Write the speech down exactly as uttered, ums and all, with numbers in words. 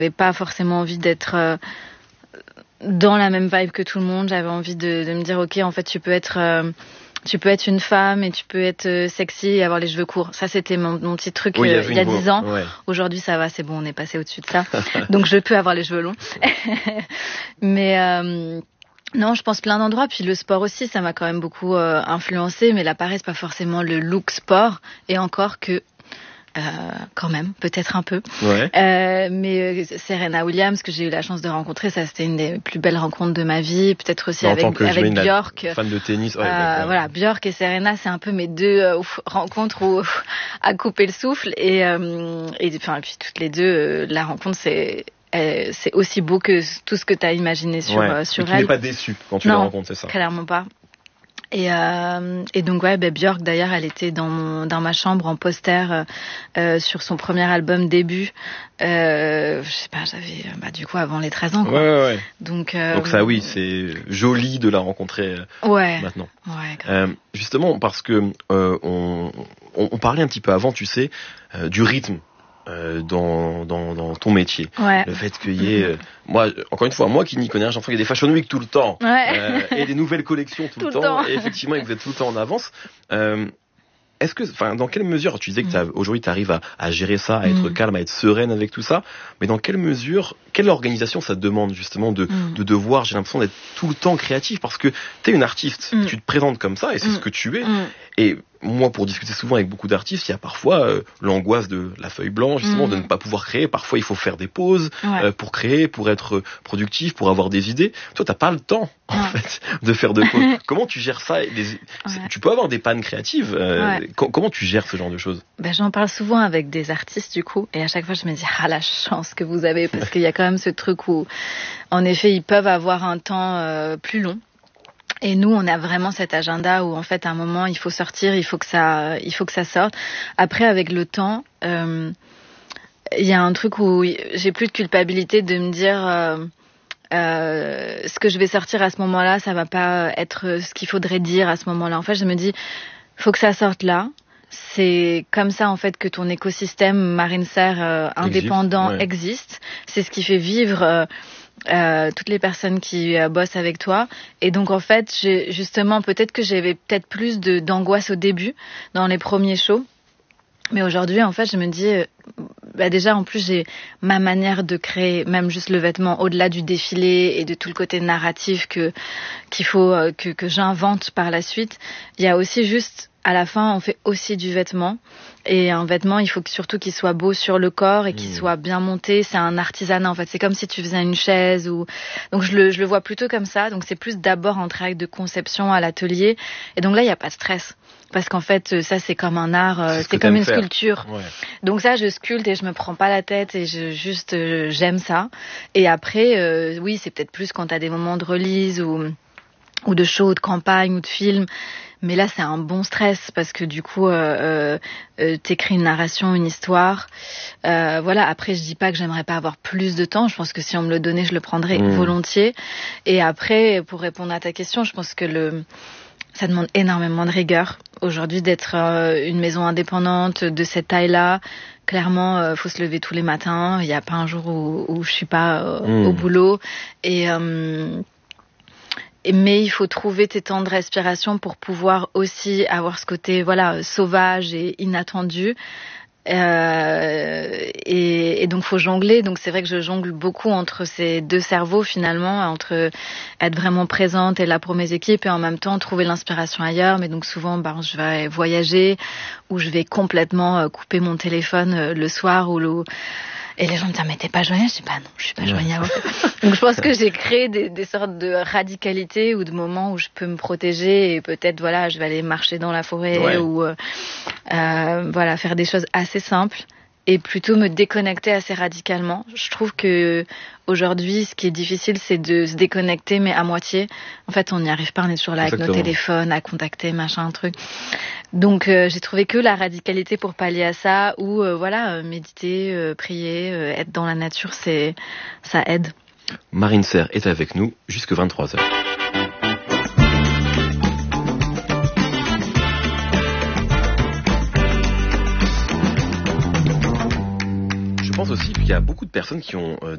J'avais pas forcément envie d'être euh, dans la même vibe que tout le monde. J'avais envie de, de me dire, ok, en fait, tu peux être... Euh, Tu peux être une femme et tu peux être sexy et avoir les cheveux courts. Ça, c'était mon, mon petit truc oui, euh, il y a dix ans. Ouais. Aujourd'hui, ça va, c'est bon, on est passé au-dessus de ça. Donc, je peux avoir les cheveux longs. Mais euh, non, je pense plein d'endroits. Puis le sport aussi, ça m'a quand même beaucoup euh, influencé. Mais là, pareil, c'est pas forcément le look sport. Et encore que... Euh, quand même, peut-être un peu. Ouais. Euh, mais euh, Serena Williams, que j'ai eu la chance de rencontrer, ça c'était une des plus belles rencontres de ma vie. Peut-être aussi en avec, tant que avec Björk. Fan de tennis. Ouais, euh, voilà, Björk et Serena, c'est un peu mes deux euh, rencontres où, à couper le souffle. Et, euh, et, enfin, et puis toutes les deux, euh, la rencontre, c'est... Euh, c'est aussi beau que tout ce que tu as imaginé sur, ouais. euh, sur et tu elle. Tu n'es pas déçu quand tu non, la rencontres, c'est ça? Clairement pas. Et, euh, et donc ouais, bah, Björk d'ailleurs, elle était dans mon, dans ma chambre en poster euh, sur son premier album début. Euh, je sais pas, j'avais bah du coup avant les treize ans quoi. Ouais, ouais, ouais. Donc euh, donc ça oui, c'est joli de la rencontrer euh, ouais, maintenant. Ouais. Euh, justement parce que euh, on, on on parlait un petit peu avant, tu sais, euh, du rythme. Euh, dans, dans, dans ton métier. Ouais. Le fait qu'il y ait, euh, moi, encore une fois, moi qui n'y connais rien, j'entends qu'il y a des Fashion Week tout le temps. Ouais. Euh, et des nouvelles collections tout, tout le temps. temps. Et effectivement, et vous êtes tout le temps en avance. Euh, est-ce que, enfin, dans quelle mesure, tu disais que t'as, aujourd'hui tu arrives à, à gérer ça, à être mm. calme, à être sereine avec tout ça, mais dans quelle mesure, quelle organisation ça te demande justement de, mm. de devoir, j'ai l'impression d'être tout le temps créatif parce que t'es une artiste, mm. tu te présentes comme ça et c'est mm. ce que tu es. Mm. Et moi, pour discuter souvent avec beaucoup d'artistes, il y a parfois euh, l'angoisse de la feuille blanche, justement, mmh. de ne pas pouvoir créer. Parfois, il faut faire des pauses ouais. euh, pour créer, pour être productif, pour avoir des idées. Toi, t'as pas le temps, en ouais. fait, de faire de pauses. Comment tu gères ça? des... ouais. Tu peux avoir des pannes créatives. Euh, ouais. co- comment tu gères ce genre de choses? Ben, j'en parle souvent avec des artistes, du coup, et à chaque fois, je me dis, ah, la chance que vous avez, parce qu'il y a quand même ce truc où, en effet, ils peuvent avoir un temps euh, plus long. Et nous, on a vraiment cet agenda où, en fait, à un moment, il faut sortir, il faut que ça, il faut que ça sorte. Après, avec le temps, euh, il y a un truc où j'ai plus de culpabilité de me dire, euh, euh, ce que je vais sortir à ce moment-là, ça va pas être ce qu'il faudrait dire à ce moment-là. En fait, je me dis, faut que ça sorte là. C'est comme ça, en fait, que ton écosystème Marine Serre euh, indépendant existe, ouais. existe. C'est ce qui fait vivre... Euh, Euh, toutes les personnes qui euh, bossent avec toi. Et donc en fait, j'ai, justement, peut-être que j'avais peut-être plus de, d'angoisse au début, dans les premiers shows. Mais aujourd'hui, en fait, je me dis, euh, bah déjà, en plus, j'ai ma manière de créer, même juste le vêtement, au-delà du défilé et de tout le côté narratif que qu'il faut euh, que que j'invente par la suite. Il y a aussi juste, à la fin, on fait aussi du vêtement. Et un vêtement, il faut que, surtout qu'il soit beau sur le corps et qu'il mmh. soit bien monté. C'est un artisanat, en fait. C'est comme si tu faisais une chaise ou... Donc, je le, je le vois plutôt comme ça. Donc, c'est plus d'abord un travail de conception à l'atelier. Et donc là, il n'y a pas de stress. Parce qu'en fait, ça, c'est comme un art, c'est, c'est comme une faire. sculpture. Ouais. Donc ça, je sculpte et je me prends pas la tête et je juste, euh, j'aime ça. Et après, euh, oui, c'est peut-être plus quand t'as des moments de release ou, ou de show, de campagne ou de film. Mais là, c'est un bon stress parce que du coup, euh, euh, t'écris une narration, une histoire. Euh, voilà. Après, je dis pas que j'aimerais pas avoir plus de temps. Je pense que si on me le donnait, je le prendrais mmh. volontiers. Et après, pour répondre à ta question, je pense que le ça demande énormément de rigueur aujourd'hui d'être euh, une maison indépendante de cette taille-là. Clairement, euh, faut se lever tous les matins. Il y a pas un jour où, où je suis pas euh, mmh. au boulot. Et euh, mais il faut trouver tes temps de respiration pour pouvoir aussi avoir ce côté voilà sauvage et inattendu. Euh, et, et donc faut jongler. Donc c'est vrai que je jongle beaucoup entre ces deux cerveaux finalement, entre être vraiment présente et là pour mes équipes et en même temps trouver l'inspiration ailleurs. Mais donc souvent, bah, je vais voyager ou je vais complètement couper mon téléphone le soir ou le et les gens me disent, mais t'es pas joignable? Je dis, bah non, je suis pas joignable. Donc je pense que j'ai créé des, des sortes de radicalité ou de moments où je peux me protéger et peut-être, voilà, je vais aller marcher dans la forêt ouais. ou, euh, euh, voilà, faire des choses assez simples et plutôt me déconnecter assez radicalement. Je trouve que aujourd'hui, ce qui est difficile, c'est de se déconnecter, mais à moitié. En fait, on n'y arrive pas, on est toujours là Exactement. Avec nos téléphones, à contacter, machin, un truc. Donc, euh, j'ai trouvé que la radicalité pour pallier à ça, ou euh, voilà, euh, méditer, euh, prier, euh, être dans la nature, c'est ça aide. Marine Serre est avec nous jusqu'à vingt-trois heures. Je pense aussi qu'il y a beaucoup de personnes qui ont euh,